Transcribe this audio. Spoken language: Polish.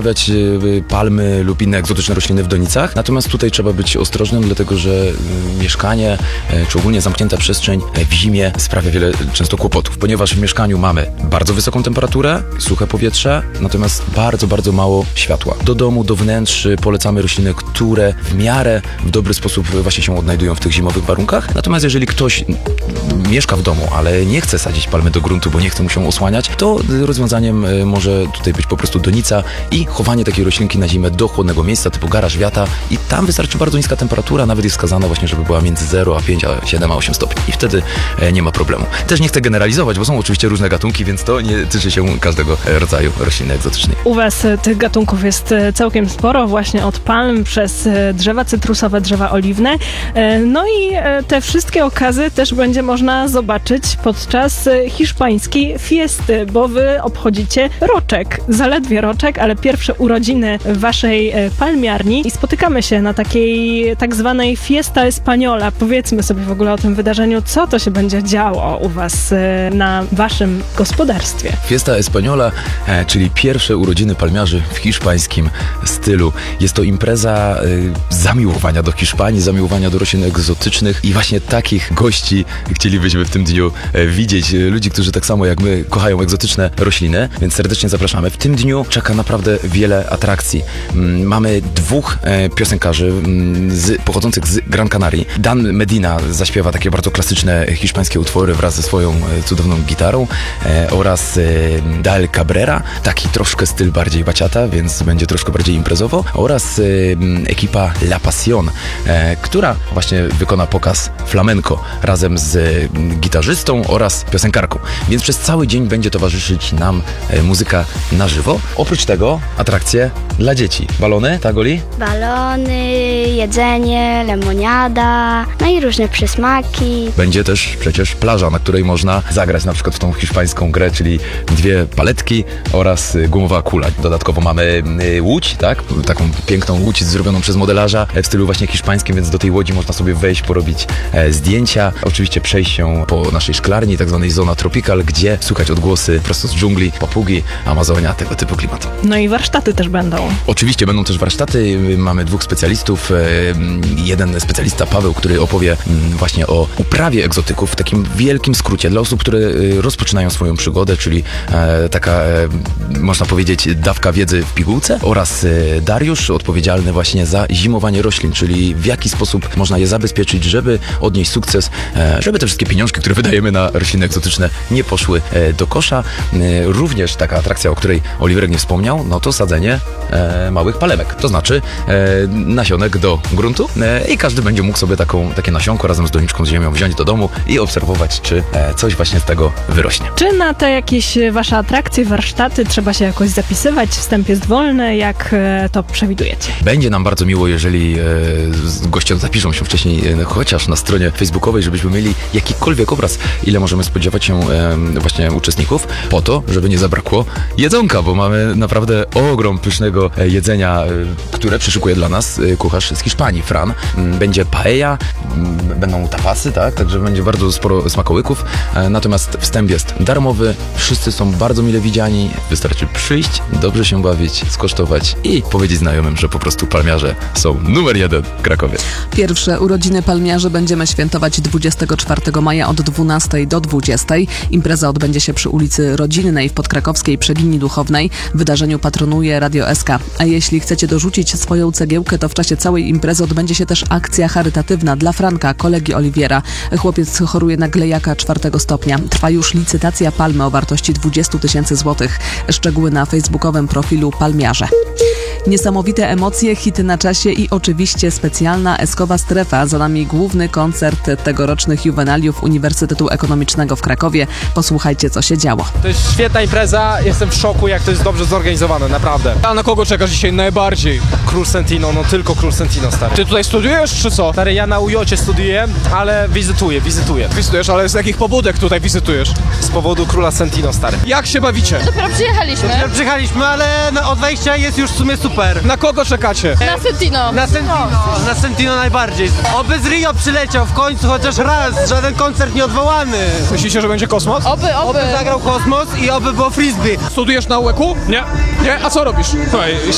uprawiać palmy lub inne egzotyczne rośliny w donicach. Natomiast tutaj trzeba być ostrożnym, dlatego że mieszkanie, czy ogólnie zamknięta przestrzeń w zimie sprawia wiele często kłopotów, ponieważ w mieszkaniu mamy bardzo wysoką temperaturę, suche powietrze, natomiast bardzo, bardzo mało światła. Do domu, do wnętrzy polecamy rośliny, które w miarę w dobry sposób właśnie się odnajdują w tych zimowych warunkach. Natomiast jeżeli ktoś mieszka w domu, ale nie chce sadzić palmy do gruntu, bo nie chce mu się osłaniać, to rozwiązaniem może tutaj być po prostu donica i chowanie takiej roślinki na zimę do chłodnego miejsca typu garaż, wiata i tam wystarczy bardzo niska temperatura, nawet jest wskazana właśnie, żeby była między 0 a 5, a 7 a 8 stopni i wtedy nie ma problemu. Też nie chcę generalizować, bo są oczywiście różne gatunki, więc to nie tyczy się każdego rodzaju rośliny egzotycznej. U was tych gatunków jest całkiem sporo, właśnie od palm przez drzewa cytrusowe, drzewa oliwne. No i te wszystkie okazy też będzie można zobaczyć podczas hiszpańskiej fiesty, bo wy obchodzicie roczek, zaledwie roczek, ale pierwsze urodziny waszej palmiarni i spotykamy się na takiej tak zwanej Fiesta Española. Powiedzmy sobie w ogóle o tym wydarzeniu, co to się będzie działo u was na waszym gospodarstwie. Fiesta Española, czyli pierwsze urodziny palmiarzy w hiszpańskim stylu. Jest to impreza zamiłowania do Hiszpanii, zamiłowania do roślin egzotycznych i właśnie takich gości chcielibyśmy w tym dniu widzieć. Ludzi, którzy tak samo jak my kochają egzotyczne rośliny, więc serdecznie zapraszamy. W tym dniu czeka naprawdę wiele atrakcji. Mamy dwóch piosenkarzy pochodzących z Gran Canarii. Dan Medina zaśpiewa takie bardzo klasyczne hiszpańskie utwory wraz ze swoją cudowną gitarą oraz Dal Cabrera, taki troszkę styl bardziej baciata, więc będzie troszkę bardziej imprezowo, oraz ekipa La Pasión, która właśnie wykona pokaz flamenco razem z gitarzystą oraz piosenkarką. Więc przez cały dzień będzie towarzyszyć nam muzyka na żywo. Oprócz tego atrakcje dla dzieci. Balony, tak Oli? Balony, jedzenie, lemoniada, no i różne przysmaki. Będzie też przecież plaża, na której można zagrać na przykład w tą hiszpańską grę, czyli dwie paletki oraz gumowa kula. Dodatkowo mamy łódź, tak? Taką piękną łódź zrobioną przez modelarza w stylu właśnie hiszpańskim, więc do tej łodzi można sobie wejść, porobić zdjęcia. Oczywiście przejść się po naszej szklarni, tak zwanej Zona Tropical, gdzie słychać odgłosy prosto z dżungli, papugi, Amazonia, tego typu klimatu. No i warsztaty też będą. Oczywiście będą też warsztaty. Mamy dwóch specjalistów. Jeden specjalista, Paweł, który opowie właśnie o uprawie egzotyków w takim wielkim skrócie dla osób, które rozpoczynają swoją przygodę, czyli taka, można powiedzieć, dawka wiedzy w pigułce, oraz Dariusz, odpowiedzialny właśnie za zimowanie roślin, czyli w jaki sposób można je zabezpieczyć, żeby odnieść sukces, żeby te wszystkie pieniążki, które wydajemy na rośliny egzotyczne, nie poszły do kosza. Również taka atrakcja, o której Oliwerek nie wspomniał, no to sadzenie małych palemek, to znaczy nasionek do gruntu i każdy będzie mógł sobie takie nasionko razem z doniczką z ziemią wziąć do domu i obserwować, czy coś właśnie z tego wyrośnie. Czy na te jakieś wasze atrakcje, warsztaty trzeba się jakoś zapisywać? Wstęp jest wolny, jak to przewidujecie? Będzie nam bardzo miło, jeżeli goście zapiszą się wcześniej chociaż na stronie facebookowej, żebyśmy mieli jakikolwiek obraz, ile możemy spodziewać się właśnie uczestników, po to, żeby nie zabrakło jedzonka, bo mamy naprawdę ogrom pysznego jedzenia, które przyszykuje dla nas kucharz z Hiszpanii, Fran. Będzie paella, będą tapasy, tak? Także będzie bardzo sporo smakołyków. Natomiast wstęp jest darmowy, wszyscy są bardzo mile widziani, wystarczy przyjść, dobrze się bawić, skosztować i powiedzieć znajomym, że po prostu palmiarze są numer 1 w Krakowie. Pierwsze urodziny palmiarzy będziemy świętować 24 maja od 12 do 20. Impreza odbędzie się przy ulicy Rodzinnej w podkrakowskiej przy linii Duchownej. Wydarzeniu patronuje Radio SK. A jeśli chcecie dorzucić swoją cegiełkę, to w czasie całej imprezy odbędzie się też akcja charytatywna dla Franka, kolegi Oliwiera. Chłopiec choruje na glejaka 4 stopnia. Trwa już licytacja palmy o wartości 20 000 złotych. Szczegóły na facebookowym profilu Palmiarze. Niesamowite emocje, hity na czasie i oczywiście specjalna Eskowa Strefa. Za nami główny koncert tegorocznych juwenaliów Uniwersytetu Ekonomicznego w Krakowie. Posłuchajcie, co się działo. To jest świetna impreza, jestem w szoku, jak to jest dobrze zorganizowane, naprawdę. A na kogo czekasz dzisiaj najbardziej? Król Sentino, no tylko Król Sentino, stary. Ty tutaj studiujesz, czy co? Stary, ja na UJ studiuję, ale wizytuję. Wizytujesz, ale z jakich pobudek tutaj wizytujesz? Z powodu Króla Sentino, stary. Jak się bawicie? Dopiero przyjechaliśmy, ale od wejścia jest już w sumie super. Na kogo czekacie? Na Sentino. Na Sentino najbardziej. Oby z Rio przyleciał w końcu chociaż raz, żaden koncert nieodwołany. Myślicie, że będzie kosmos? Oby. Zagrał Kosmos i oby było frisbee. Studiujesz na UEK-u? Nie. A co robisz? Słuchaj,